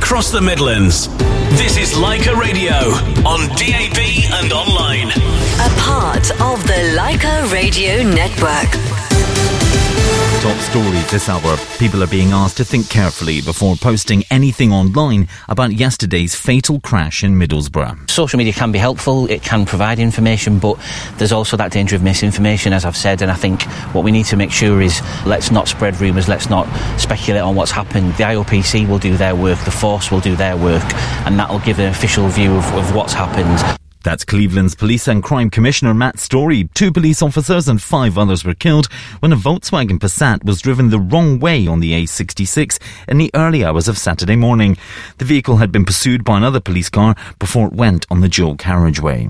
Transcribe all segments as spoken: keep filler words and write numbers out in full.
across the Midlands. This is Leica Radio on D A B and online. A part of the Leica Radio Network. Top stories this hour. People are being asked to think carefully before posting anything online about yesterday's fatal crash in Middlesbrough. Social media can be helpful, it can provide information, but there's also that danger of misinformation, as I've said, and I think what we need to make sure is let's not spread rumours, let's not speculate on what's happened. The I O P C will do their work, the Force will do their work, and that will give an official view of, of what's happened. That's Cleveland's Police and Crime Commissioner Matt Story. Two police officers and five others were killed when a Volkswagen Passat was driven the wrong way on the A sixty-six in the early hours of Saturday morning. The vehicle had been pursued by another police car before it went on the dual carriageway.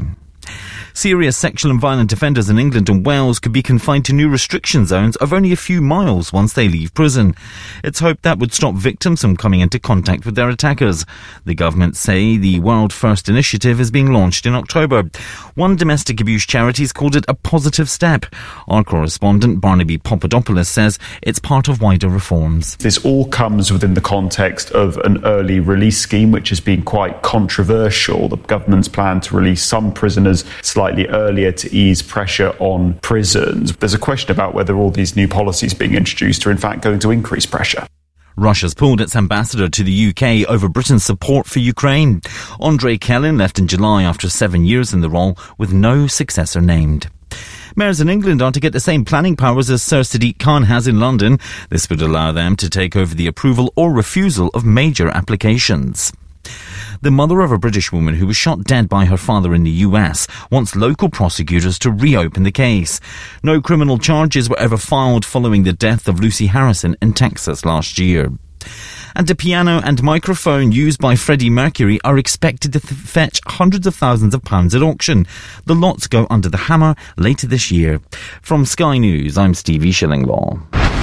Serious sexual and violent offenders in England and Wales could be confined to new restriction zones of only a few miles once they leave prison. It's hoped that would stop victims from coming into contact with their attackers. The government say the World First initiative is being launched in October. One domestic abuse charity has called it a positive step. Our correspondent Barnaby Papadopoulos says it's part of wider reforms. This all comes within the context of an early release scheme which has been quite controversial. The government's plan to release some prisoners slightly earlier to ease pressure on prisons. There's a question about whether all these new policies being introduced are in fact going to increase pressure. Russia's pulled its ambassador to the U K over Britain's support for Ukraine. Andrei Kelin left in July after seven years in the role with no successor named. Mayors in England are to get the same planning powers as Sir Sadiq Khan has in London. This would allow them to take over the approval or refusal of major applications. The mother of a British woman who was shot dead by her father in the U S wants local prosecutors to reopen the case. No criminal charges were ever filed following the death of Lucy Harrison in Texas last year. And a piano and microphone used by Freddie Mercury are expected to th- fetch hundreds of thousands of pounds at auction. The lots go under the hammer later this year. From Sky News, I'm Stevie Shillinglaw.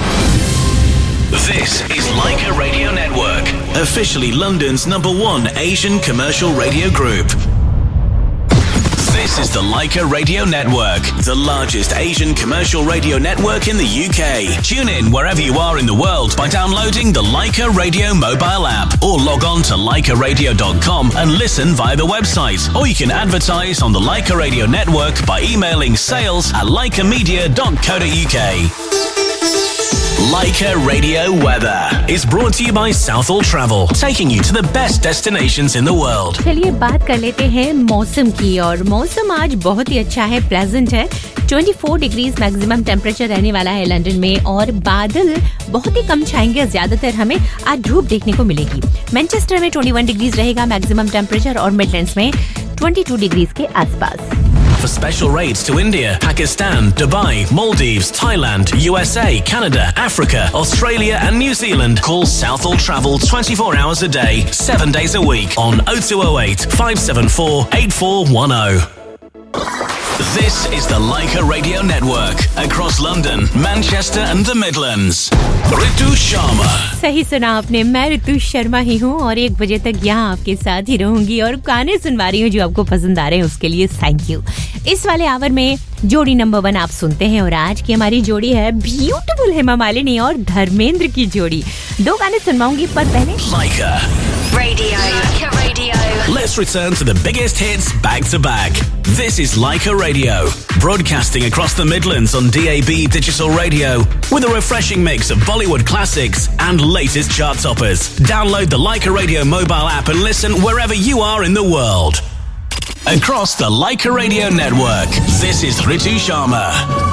This is Leica Radio Network, officially London's number one Asian commercial radio group. This is the Leica Radio Network, the largest Asian commercial radio network in the U K. Tune in wherever you are in the world by downloading the Leica Radio mobile app or log on to leica radio dot com and listen via the website. Or you can advertise on the Leica Radio Network by emailing sales at leica media dot co dot uk. Leica Radio Weather is brought to you by Southall Travel, taking you to the best destinations in the world. चलिए बात कर लेते हैं मौसम की और मौसम आज बहुत ही अच्छा है, प्लेजेंट है. चौबीस डिग्रीज मैक्सिमम टेम्परेचर रहने वाला है लंदन में और बादल बहुत ही कम छाएंगे. ज्यादातर हमें आज धूप देखने को मिलेगी. मैनचेस्टर में इक्कीस डिग्रीज रहेगा मैक्सिमम टेम्परेचर और मिडलैंड्स में बाईस डिग्रीज के आसपास. For special rates to India, Pakistan, Dubai, Maldives, Thailand, U S A, Canada, Africa, Australia and New Zealand, call Southall Travel twenty-four hours a day, seven days a week on oh two oh eight, five seven four, eight four one oh. This is the Leica Radio Network across London, Manchester and the Midlands. Ritu Sharma. सही सुना आपने, मैं ऋतु शर्मा ही हूँ और एक बजे तक यहाँ आपके साथ ही रहूंगी और गाने सुनवा रही हूँ जो आपको पसंद आ रहे हैं, उसके लिए थैंक यू. इस वाले आवर में जोड़ी नंबर वन आप सुनते हैं और आज की हमारी जोड़ी है ब्यूटीफुल हेमा मालिनी और धर्मेंद्र की जोड़ी. दो गाने सुनवाऊंगी पर पहले Leica Radio. Leica Radio. Let's return to the biggest hits back to back. This is Leica Radio, broadcasting across the Midlands on D A B digital radio with a refreshing mix of Bollywood classics and latest chart toppers. Download the Leica Radio mobile app and listen wherever you are in the world. Across the Leica Radio Network, this is Ritu Sharma.